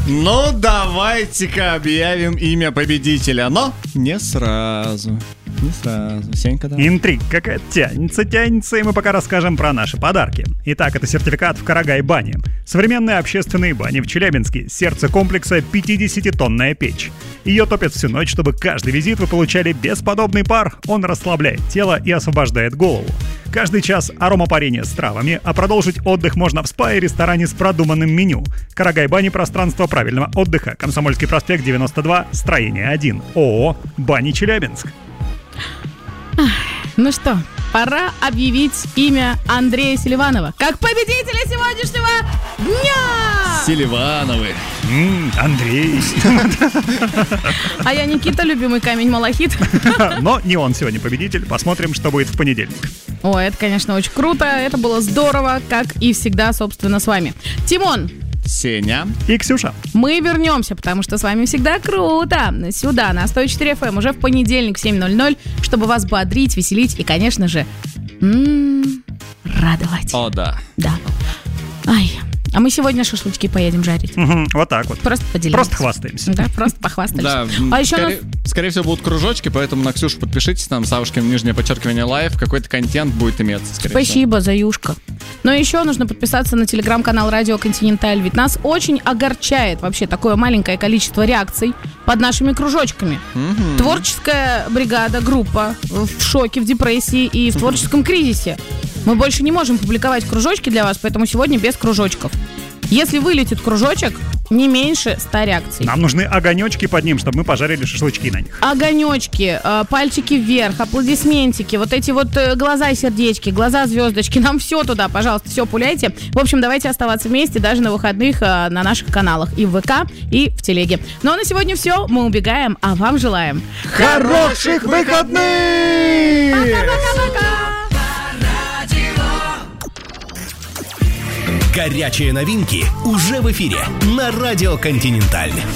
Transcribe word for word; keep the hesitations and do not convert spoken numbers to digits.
Ну, давайте-ка объявим имя победителя, но не сразу. Не сразу. Сенька, да? Интриг какая-то тянется, тянется, и мы пока расскажем про наши подарки. Итак, это сертификат в Карагай-бане. Современные общественные бани в Челябинске. Сердце комплекса — пятидесятитонная печь. Ее топят всю ночь, чтобы каждый визит вы получали бесподобный пар. Он расслабляет тело и освобождает голову. Каждый час аромапарения с травами, а продолжить отдых можно в спа и ресторане с продуманным меню. Карагай-бани — пространство правильного отдыха. Комсомольский проспект девяносто два, строение один. ООО «Бани Челябинск». Ну что, пора объявить имя Андрея Селиванова как победителя сегодняшнего дня! Селивановы. М-м, Андрей. А я Никита, любимый камень малахит. Но не он сегодня победитель. Посмотрим, что будет в понедельник. Ой, это, конечно, очень круто. Это было здорово, как и всегда, собственно, с вами. Тимон, Сеня и Ксюша. Мы вернемся, потому что с вами всегда круто. Сюда, на сто четыре эф эм, уже в понедельник в семь ноль ноль, чтобы вас бодрить, веселить и, конечно же, м-м, радовать. О, да. Да. Ай, а мы сегодня шашлычки поедем жарить. Угу, вот так вот. Просто поделимся. Просто хвастаемся. Да, просто похвастались. Да, а еще скорее, нас... скорее всего, будут кружочки, поэтому на Ксюшу подпишитесь, там Савушкин, нижнее подчеркивание, лайв, какой-то контент будет иметься, скорее Спасибо, Заюшка. Но еще нужно подписаться на телеграм-канал Радио Континенталь, ведь нас очень огорчает вообще такое маленькое количество реакций под нашими кружочками. Угу. Творческая бригада, группа в шоке, в депрессии и в творческом кризисе. Мы больше не можем публиковать кружочки для вас, поэтому сегодня без кружочков. Если вылетит кружочек, не меньше ста реакций. Нам нужны огонечки под ним, чтобы мы пожарили шашлычки на них. Огонечки, э, пальчики вверх, аплодисментики, вот эти вот э, глаза сердечки, глаза звездочки, нам все туда, пожалуйста, все пуляйте. В общем, давайте оставаться вместе даже на выходных э, на наших каналах и в ВК, и в Телеге. Ну а на сегодня все, мы убегаем, а вам желаем хороших выходных! Пока-пока-пока! Горячие новинки уже в эфире на Радио Континенталь.